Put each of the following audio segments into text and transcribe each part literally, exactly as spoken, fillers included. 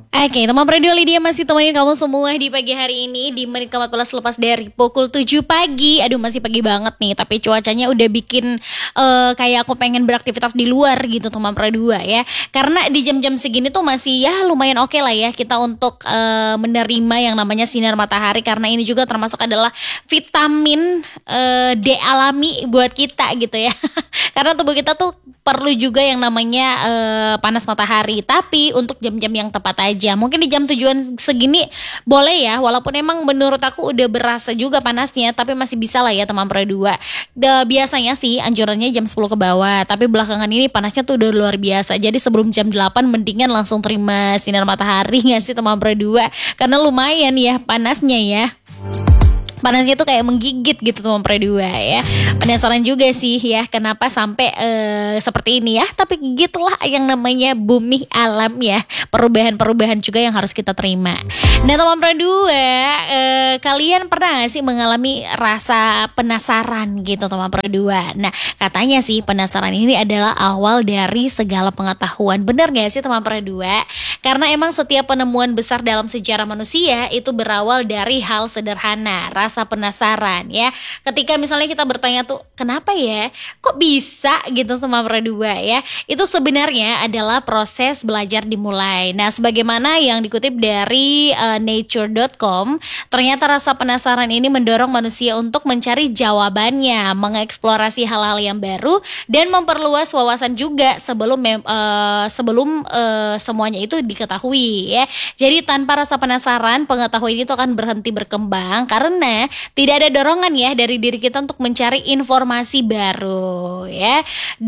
Oke, teman Radio Lydia masih temenin kamu semua di pagi hari ini di menit ke empat belas lepas dari pukul tujuh pagi. Aduh, masih pagi banget nih, tapi cuacanya udah bikin uh, kayak aku pengen beraktivitas di luar gitu teman Radio ya. Karena di jam-jam segini tuh masih ya lumayan oke lah ya kita untuk uh, menerima yang namanya sinar matahari, karena ini juga termasuk adalah vitamin uh, D alami buat kita gitu ya. Karena tubuh kita tuh perlu juga yang namanya uh, panas matahari, tapi untuk jam-jam yang tepat aja. Mungkin di jam tujuan segini boleh ya, walaupun emang menurut aku udah berasa juga panasnya, tapi masih bisa lah ya teman Pro dua. Da, biasanya sih anjurannya jam sepuluh ke bawah, tapi belakangan ini panasnya tuh udah luar biasa. Jadi sebelum jam delapan mendingan langsung terima sinar matahari gak sih teman Pro dua? Karena lumayan ya panasnya ya. Panasnya tuh kayak menggigit gitu teman Pro dua ya. Penasaran juga sih ya kenapa sampai uh, seperti ini ya. Tapi gitulah yang namanya bumi alam ya. Perubahan-perubahan juga yang harus kita terima. Nah teman Pro dua, uh, kalian pernah gak sih mengalami rasa penasaran gitu teman Pro dua? Nah katanya sih penasaran ini adalah awal dari segala pengetahuan. Bener gak sih teman Pro dua? Karena emang setiap penemuan besar dalam sejarah manusia itu berawal dari hal sederhana, rasa penasaran ya. Ketika misalnya kita bertanya tuh kenapa ya kok bisa gitu sama Pro dua ya, itu sebenarnya adalah proses belajar dimulai. Nah sebagaimana yang dikutip dari uh, nature dot com, ternyata rasa penasaran ini mendorong manusia untuk mencari jawabannya, mengeksplorasi hal-hal yang baru dan memperluas wawasan juga sebelum uh, sebelum uh, semuanya itu diketahui ya. Jadi tanpa rasa penasaran, pengetahuan itu akan berhenti berkembang karena tidak ada dorongan ya dari diri kita untuk mencari informasi baru ya.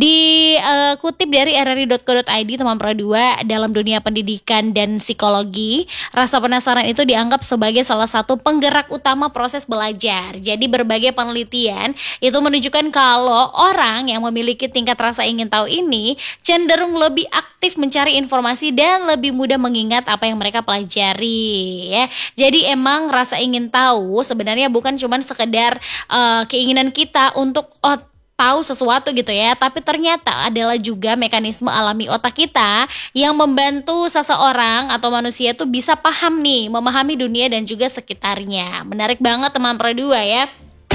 Dikutip uh, dari r r i dot co dot i d teman Pro dua, dalam dunia pendidikan dan psikologi, rasa penasaran itu dianggap sebagai salah satu penggerak utama proses belajar. Jadi berbagai penelitian itu menunjukkan kalau orang yang memiliki tingkat rasa ingin tahu ini cenderung lebih aktif mencari informasi dan lebih mudah mengingat apa yang mereka pelajari ya. Jadi emang rasa ingin tahu sebenarnya bukan cuman sekedar uh, keinginan kita untuk oh tahu sesuatu gitu ya, tapi ternyata adalah juga mekanisme alami otak kita yang membantu seseorang atau manusia tuh bisa paham nih, memahami dunia dan juga sekitarnya. Menarik banget teman Pro dua ya.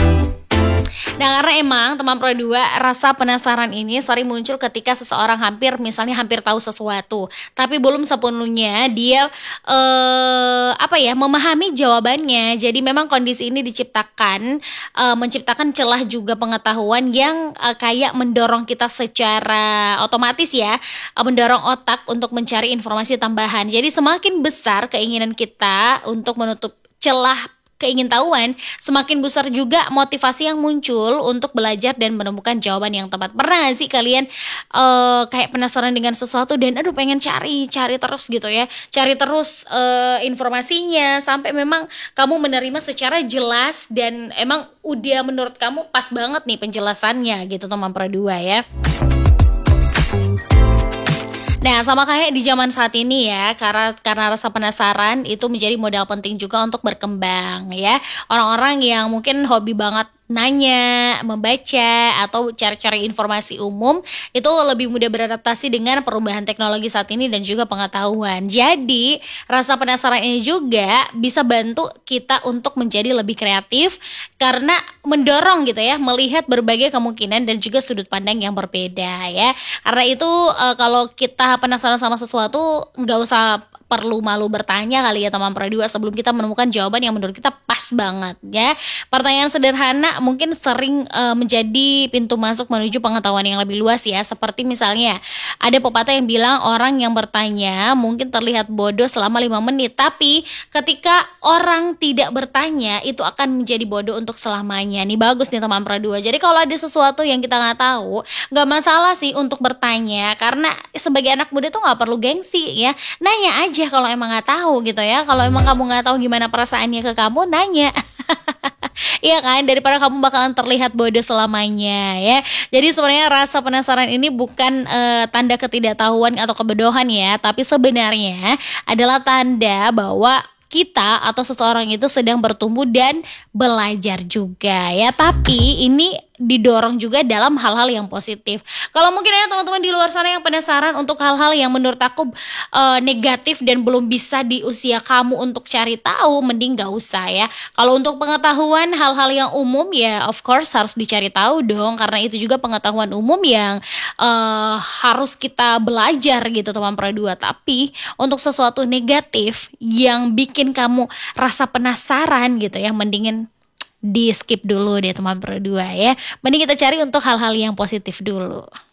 Nah karena emang teman Pro dua, rasa penasaran ini sering muncul ketika seseorang hampir misalnya hampir tahu sesuatu, tapi belum sepenuhnya dia eh, apa ya memahami jawabannya. Jadi memang kondisi ini diciptakan eh, menciptakan celah juga pengetahuan yang eh, kayak mendorong kita secara otomatis ya, eh, mendorong otak untuk mencari informasi tambahan. Jadi semakin besar keinginan kita untuk menutup celah keingintahuan, semakin besar juga motivasi yang muncul untuk belajar dan menemukan jawaban yang tepat. Pernah gak sih kalian uh, kayak penasaran dengan sesuatu dan aduh pengen cari, cari terus gitu ya, cari terus uh, informasinya sampai memang kamu menerima secara jelas dan emang udah menurut kamu pas banget nih penjelasannya gitu teman Pro dua ya. Nah sama kayak di zaman saat ini ya, karena karena rasa penasaran itu menjadi modal penting juga untuk berkembang ya. Orang-orang yang mungkin hobi banget nanya, membaca, atau cari-cari informasi umum itu lebih mudah beradaptasi dengan perubahan teknologi saat ini dan juga pengetahuan. Jadi rasa penasaran ini juga bisa bantu kita untuk menjadi lebih kreatif karena mendorong gitu ya, melihat berbagai kemungkinan dan juga sudut pandang yang berbeda ya. Karena itu e, kalau kita penasaran sama sesuatu nggak usah perlu malu bertanya kali ya teman Pro dua sebelum kita menemukan jawaban yang menurut kita pas banget ya. Pertanyaan sederhana mungkin sering uh, menjadi pintu masuk menuju pengetahuan yang lebih luas ya. Seperti misalnya ada pepatah yang bilang orang yang bertanya mungkin terlihat bodoh selama lima menit, tapi ketika orang tidak bertanya itu akan menjadi bodoh untuk selamanya. Nih bagus nih teman Pro dua. Jadi kalau ada sesuatu yang kita nggak tahu, nggak masalah sih untuk bertanya, karena sebagai anak muda tuh nggak perlu gengsi ya. Nanya aja kalau emang nggak tahu gitu ya. Kalau emang kamu nggak tahu gimana perasaannya ke kamu, nanya. Iya kan, daripada kamu bakalan terlihat bodoh selamanya ya. Jadi sebenarnya rasa penasaran ini bukan uh, tanda ketidaktahuan atau kebodohan ya, tapi sebenarnya adalah tanda bahwa kita atau seseorang itu sedang bertumbuh dan belajar juga ya. Tapi ini didorong juga dalam hal-hal yang positif. Kalau mungkin ada teman-teman di luar sana yang penasaran untuk hal-hal yang menurut aku uh, negatif dan belum bisa di usia kamu untuk cari tahu, mending gak usah ya. Kalau untuk pengetahuan hal-hal yang umum ya of course harus dicari tahu dong, karena itu juga pengetahuan umum yang uh, harus kita belajar gitu teman Pro dua. Tapi untuk sesuatu negatif yang bikin kamu rasa penasaran gitu ya, mendingin di skip dulu deh teman Pro dua ya. Mending kita cari untuk hal-hal yang positif dulu.